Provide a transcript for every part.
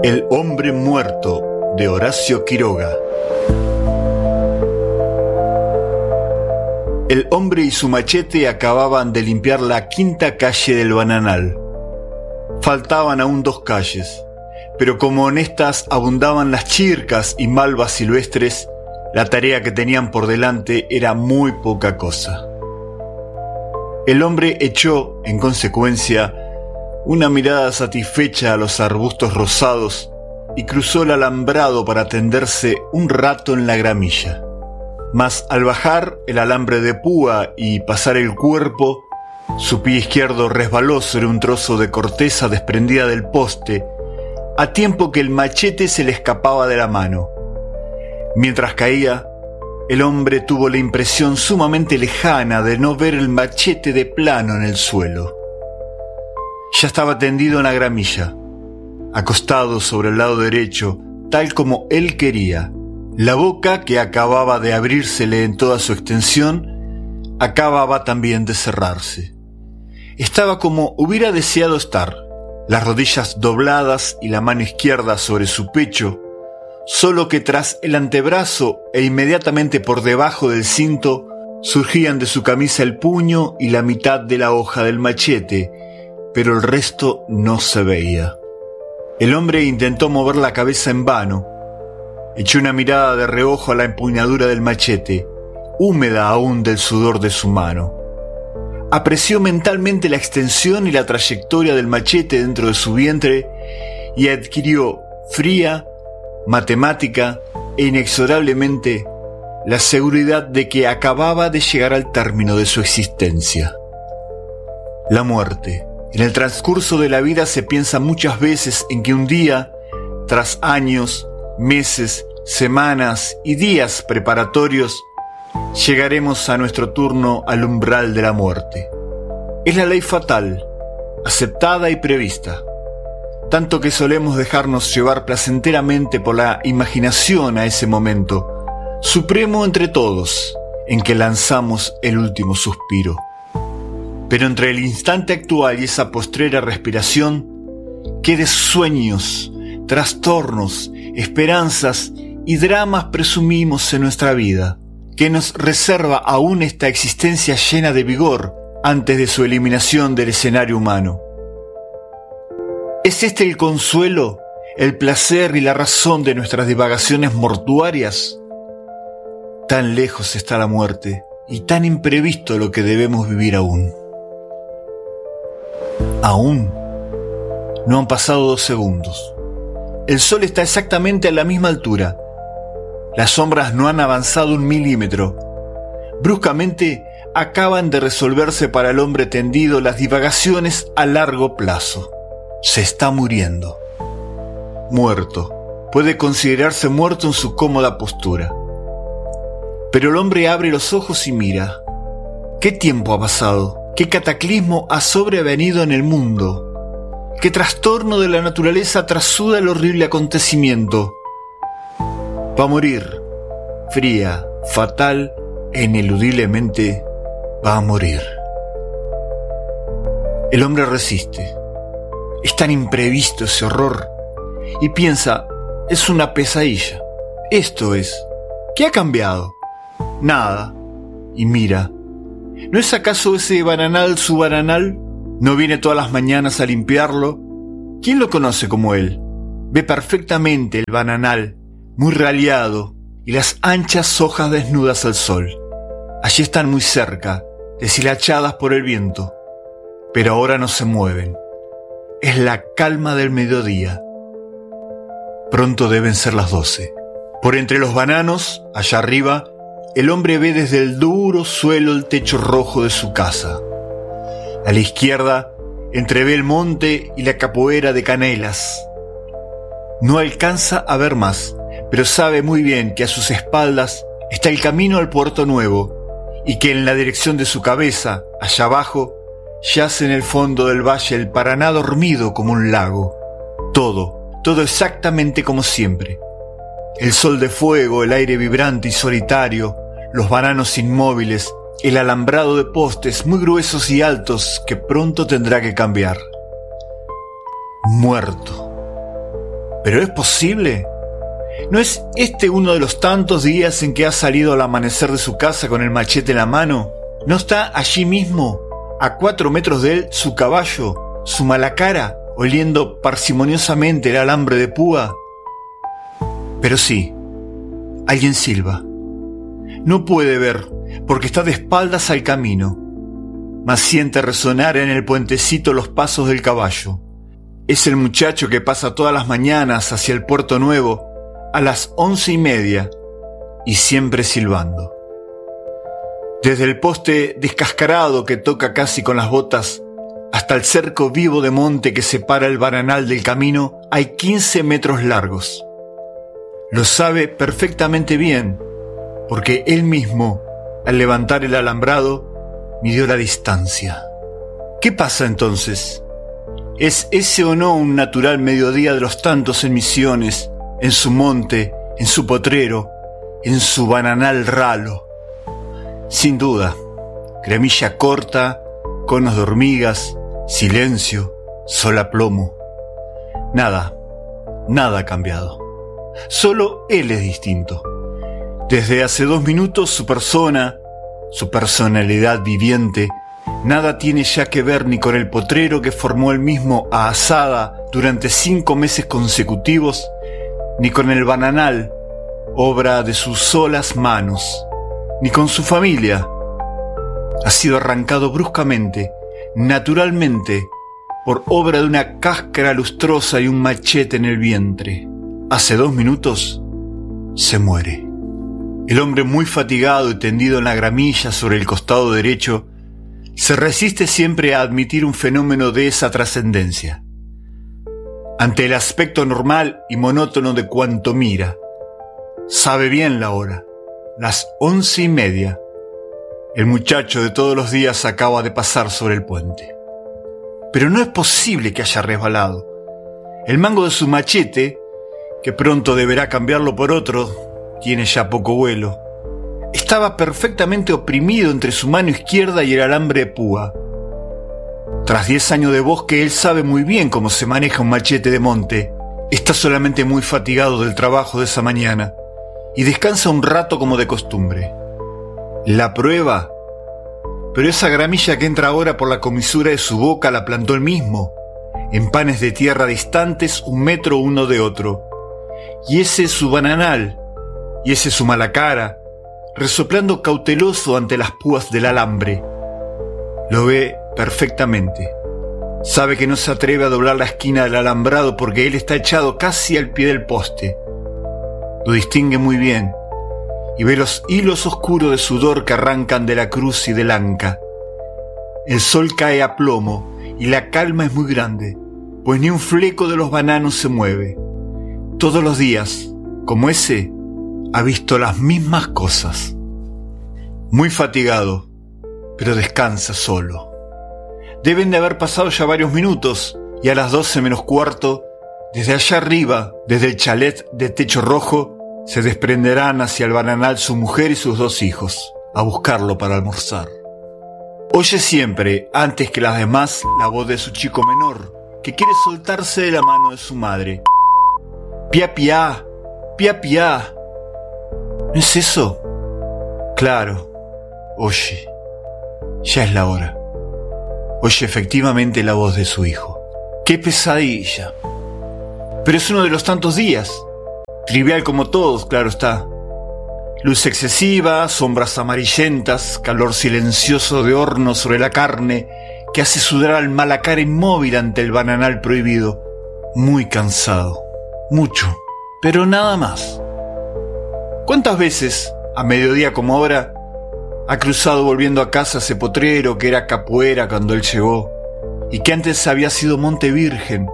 El hombre muerto, de Horacio Quiroga. El hombre y su machete acababan de limpiar la quinta calle del Bananal. Faltaban aún 2 calles, pero como en estas abundaban las chircas y malvas silvestres, la tarea que tenían por delante era muy poca cosa. El hombre echó, en consecuencia, una mirada satisfecha a los arbustos rosados y cruzó el alambrado para tenderse un rato en la gramilla. Mas al bajar el alambre de púa y pasar el cuerpo, su pie izquierdo resbaló sobre un trozo de corteza desprendida del poste, a tiempo que el machete se le escapaba de la mano. Mientras caía, el hombre tuvo la impresión sumamente lejana de no ver el machete de plano en el suelo. Ya estaba tendido en la gramilla, acostado sobre el lado derecho, tal como él quería. La boca, que acababa de abrírsele en toda su extensión, acababa también de cerrarse. Estaba como hubiera deseado estar, las rodillas dobladas y la mano izquierda sobre su pecho, solo que tras el antebrazo e inmediatamente por debajo del cinto surgían de su camisa el puño y la mitad de la hoja del machete, pero el resto no se veía. El hombre intentó mover la cabeza en vano. Echó una mirada de reojo a la empuñadura del machete, húmeda aún del sudor de su mano. Apreció mentalmente la extensión y la trayectoria del machete dentro de su vientre y adquirió, fría, matemática e inexorablemente, la seguridad de que acababa de llegar al término de su existencia. La muerte. En el transcurso de la vida se piensa muchas veces en que un día, tras años, meses, semanas y días preparatorios, llegaremos a nuestro turno al umbral de la muerte. Es la ley fatal, aceptada y prevista, tanto que solemos dejarnos llevar placenteramente por la imaginación a ese momento, supremo entre todos, en que lanzamos el último suspiro. Pero entre el instante actual y esa postrera respiración, qué de sueños, trastornos, esperanzas y dramas presumimos en nuestra vida, que nos reserva aún esta existencia llena de vigor antes de su eliminación del escenario humano. ¿Es este el consuelo, el placer y la razón de nuestras divagaciones mortuarias? Tan lejos está la muerte y tan imprevisto lo que debemos vivir aún. Aún no han pasado 2 segundos. El sol está exactamente a la misma altura. Las sombras no han avanzado 1 milímetro. Bruscamente acaban de resolverse para el hombre tendido las divagaciones a largo plazo. Se está muriendo. Muerto. Puede considerarse muerto en su cómoda postura. Pero el hombre abre los ojos y mira. ¿Qué tiempo ha pasado? ¿Qué cataclismo ha sobrevenido en el mundo? ¿Qué trastorno de la naturaleza trasuda el horrible acontecimiento? Va a morir. Fría, fatal e ineludiblemente va a morir. El hombre resiste. Es tan imprevisto ese horror. Y piensa, es una pesadilla. Esto es. ¿Qué ha cambiado? Nada. Y mira. ¿No es acaso ese Bananal su Bananal? ¿No viene todas las mañanas a limpiarlo? ¿Quién lo conoce como él? Ve perfectamente el Bananal, muy raleado, y las anchas hojas desnudas al sol. Allí están muy cerca, deshilachadas por el viento, pero ahora no se mueven. Es la calma del mediodía. Pronto deben ser las 12. Por entre los bananos, allá arriba, el hombre ve desde el duro suelo el techo rojo de su casa. A la izquierda, entrevé el monte y la capoeira de canelas. No alcanza a ver más, pero sabe muy bien que a sus espaldas está el camino al Puerto Nuevo y que en la dirección de su cabeza, allá abajo, yace en el fondo del valle el Paraná dormido como un lago. Todo exactamente como siempre. El sol de fuego, el aire vibrante y solitario, los bananos inmóviles, el alambrado de postes muy gruesos y altos que pronto tendrá que cambiar. Muerto. ¿Pero es posible? ¿No es este uno de los tantos días en que ha salido al amanecer de su casa con el machete en la mano? ¿No está allí mismo, a 4 metros de él, su caballo, su malacara, oliendo parsimoniosamente el alambre de púa? Pero sí, alguien silba. No puede ver, porque está de espaldas al camino, mas siente resonar en el puentecito los pasos del caballo. Es el muchacho que pasa todas las mañanas hacia el Puerto Nuevo a las 11:30 y siempre silbando. Desde el poste descascarado que toca casi con las botas hasta el cerco vivo de monte que separa el bananal del camino hay 15 metros largos. Lo sabe perfectamente bien, porque él mismo, al levantar el alambrado, midió la distancia. ¿Qué pasa entonces? ¿Es ese o no un natural mediodía de los tantos en Misiones, en su monte, en su potrero, en su bananal ralo? Sin duda, cremilla corta, conos de hormigas, silencio, sol a plomo. Nada ha cambiado. Solo él es distinto. Desde hace 2 minutos su persona, su personalidad viviente, nada tiene ya que ver ni con el potrero que formó él mismo a asada durante 5 meses consecutivos, ni con el bananal, obra de sus solas manos, ni con su familia. Ha sido arrancado bruscamente, naturalmente, por obra de una cáscara lustrosa y un machete en el vientre. Hace 2 minutos se muere. El hombre, muy fatigado y tendido en la gramilla sobre el costado derecho, se resiste siempre a admitir un fenómeno de esa trascendencia. Ante el aspecto normal y monótono de cuanto mira, sabe bien la hora, las 11:30. El muchacho de todos los días acaba de pasar sobre el puente. Pero no es posible que haya resbalado. El mango de su machete, que pronto deberá cambiarlo por otro, tiene ya poco vuelo. Estaba perfectamente oprimido entre su mano izquierda y el alambre de púa. Tras 10 años de bosque, él sabe muy bien cómo se maneja un machete de monte. Está solamente muy fatigado del trabajo de esa mañana y descansa un rato como de costumbre. La prueba. Pero esa gramilla que entra ahora por la comisura de su boca la plantó él mismo, en panes de tierra distantes 1 metro uno de otro. Y ese es su bananal, y ese es su malacara, resoplando cauteloso ante las púas del alambre. Lo ve perfectamente. Sabe que no se atreve a doblar la esquina del alambrado porque él está echado casi al pie del poste. Lo distingue muy bien y ve los hilos oscuros de sudor que arrancan de la cruz y del anca. El sol cae a plomo y la calma es muy grande, pues ni un fleco de los bananos se mueve. Todos los días, como ese, ha visto las mismas cosas. Muy fatigado, pero descansa solo. Deben de haber pasado ya varios minutos y a las 12 menos cuarto, desde allá arriba, desde el chalet de techo rojo, se desprenderán hacia el bananal su mujer y sus 2 hijos, a buscarlo para almorzar. Oye siempre, antes que las demás, la voz de su chico menor, que quiere soltarse de la mano de su madre. Pia, pia, pia, pia. ¿No es eso? Claro. Oye, ya es la hora. Oye efectivamente la voz de su hijo. ¡Qué pesadilla! Pero es uno de los tantos días. Trivial como todos, claro está. Luz excesiva, sombras amarillentas, calor silencioso de horno sobre la carne que hace sudar al malacara inmóvil ante el bananal prohibido. Muy cansado. Mucho. Pero nada más. ¿Cuántas veces, a mediodía como ahora, ha cruzado volviendo a casa ese potrero que era Capoeira cuando él llegó y que antes había sido Monte Virgen?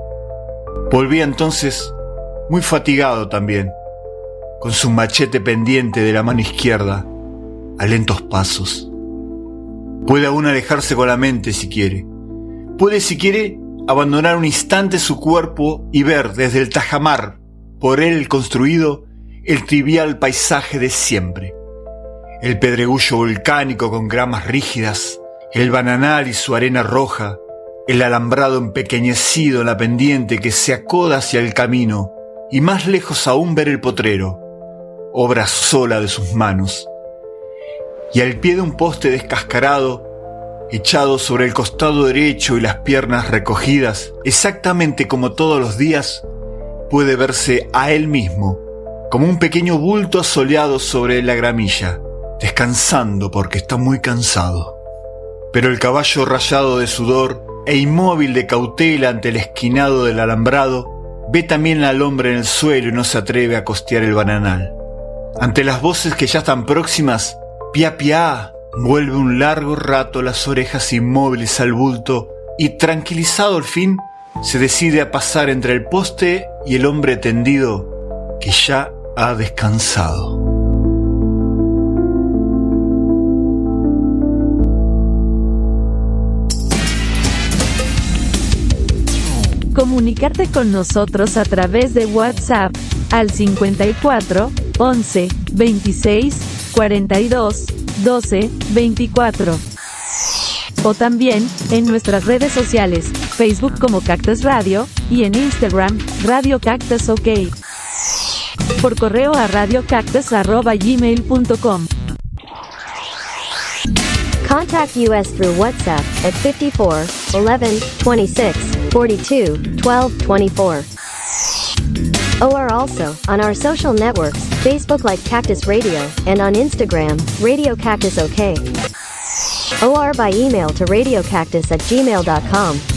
Volvía entonces muy fatigado también, con su machete pendiente de la mano izquierda, a lentos pasos. Puede aún alejarse con la mente si quiere. Puede, si quiere, abandonar un instante su cuerpo y ver desde el tajamar, por él construido, el trivial paisaje de siempre. El pedregullo volcánico con gramas rígidas, el bananal y su arena roja, el alambrado empequeñecido en la pendiente que se acoda hacia el camino, y más lejos aún ver el potrero, obra sola de sus manos. Y al pie de un poste descascarado, echado sobre el costado derecho y las piernas recogidas, exactamente como todos los días, puede verse a él mismo, como un pequeño bulto asoleado sobre la gramilla, descansando porque está muy cansado. Pero el caballo rayado de sudor e inmóvil de cautela ante el esquinado del alambrado, ve también al hombre en el suelo y no se atreve a costear el bananal. Ante las voces que ya están próximas, piá piá, vuelve un largo rato las orejas inmóviles al bulto y, tranquilizado al fin, se decide a pasar entre el poste y el hombre tendido que ya ha descansado. Comunicarte con nosotros a través de WhatsApp al 54 11 26 42 12 24 o también en nuestras redes sociales, Facebook como Cactus Radio y en Instagram Radio Cactus OK. Por correo a radiocactus@gmail.com. Contact us through WhatsApp at 54 11 26 42 12 24. Or also on our social networks, Facebook like Cactus Radio and on Instagram, Radio Cactus OK. Or by email to radiocactus@gmail.com.